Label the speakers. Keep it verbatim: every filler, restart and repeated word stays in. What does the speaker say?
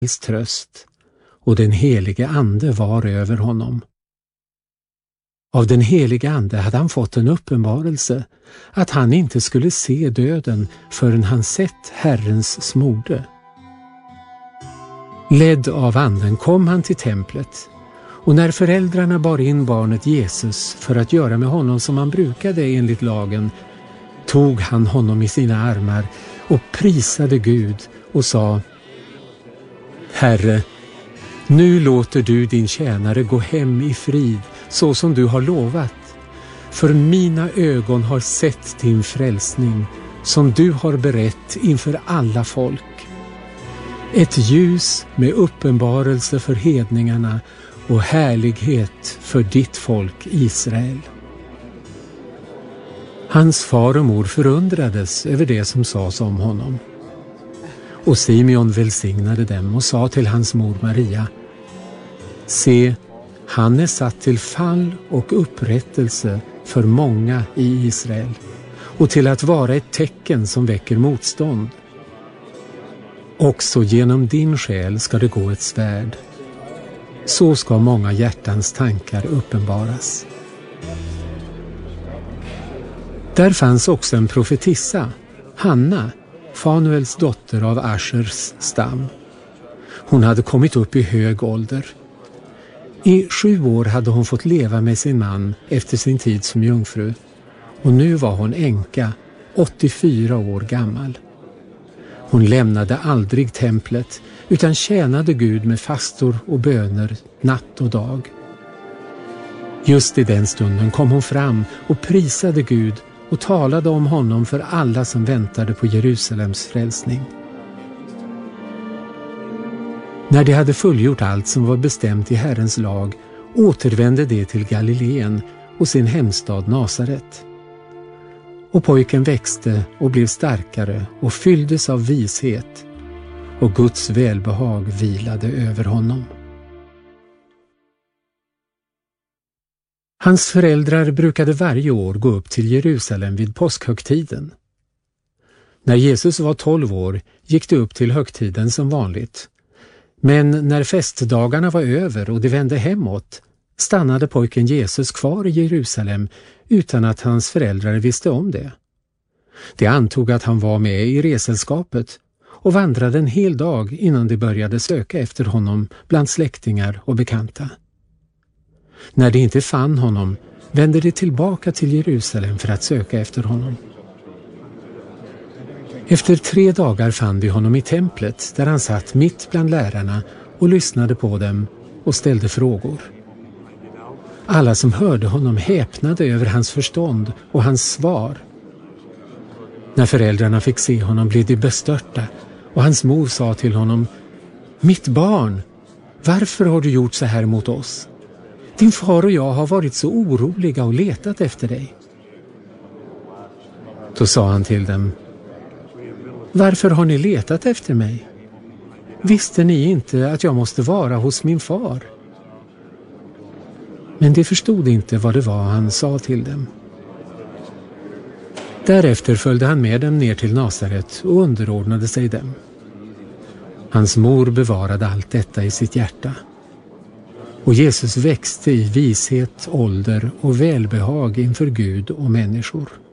Speaker 1: tröst, och den helige ande var över honom. Av den helige ande hade han fått en uppenbarelse att han inte skulle se döden förrän han sett Herrens smorde. Ledd av anden kom han till templet, och när föräldrarna bar in barnet Jesus för att göra med honom som han brukade enligt lagen, tog han honom i sina armar och prisade Gud och sa: Herre, nu låter du din tjänare gå hem i frid så som du har lovat, för mina ögon har sett din frälsning som du har berett inför alla folk. Ett ljus med uppenbarelse för hedningarna och härlighet för ditt folk Israel. Hans far och mor förundrades över det som sades om honom. Och Simeon välsignade dem och sa till hans mor Maria: Se, han är satt till fall och upprättelse för många i Israel, och till att vara ett tecken som väcker motstånd. Också genom din själ ska det gå ett svärd. Så ska många hjärtans tankar uppenbaras. Där fanns också en profetissa, Hanna, Fanuels dotter av Aschers stam. Hon hade kommit upp i hög ålder. I sju år hade hon fått leva med sin man efter sin tid som jungfru, och nu var hon änka, åttiofyra år gammal. Hon lämnade aldrig templet utan tjänade Gud med fastor och böner natt och dag. Just i den stunden kom hon fram och prisade Gud och talade om honom för alla som väntade på Jerusalems frälsning. När de hade fullgjort allt som var bestämt i Herrens lag återvände de till Galileen och sin hemstad Nasaret. Och pojken växte och blev starkare och fylldes av vishet, och Guds välbehag vilade över honom. Hans föräldrar brukade varje år gå upp till Jerusalem vid påskhögtiden. När Jesus var tolv år gick de upp till högtiden som vanligt. Men när festdagarna var över och de vände hemåt, stannade pojken Jesus kvar i Jerusalem utan att hans föräldrar visste om det. De antog att han var med i reselskapet och vandrade en hel dag innan de började söka efter honom bland släktingar och bekanta. När de inte fann honom vände de tillbaka till Jerusalem för att söka efter honom. Efter tre dagar fann de honom i templet där han satt mitt bland lärarna och lyssnade på dem och ställde frågor. Alla som hörde honom häpnade över hans förstånd och hans svar. När föräldrarna fick se honom blev de bestörta, och hans mor sa till honom: Mitt barn, varför har du gjort så här mot oss? Din far och jag har varit så oroliga och letat efter dig. Då sa han till dem: Varför har ni letat efter mig? Visste ni inte att jag måste vara hos min far? Men de förstod inte vad det var han sa till dem. Därefter följde han med dem ner till Nasaret och underordnade sig dem. Hans mor bevarade allt detta i sitt hjärta. Och Jesus växte i vishet, ålder och välbehag inför Gud och människor.